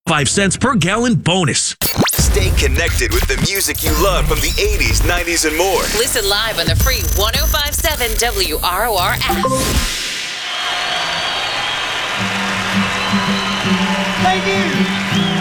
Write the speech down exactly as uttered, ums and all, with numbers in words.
five cents per gallon bonus. Stay connected with the music you love from the eighties, nineties, and more. Listen live on the free one oh five point seven W R O R app. Thank you.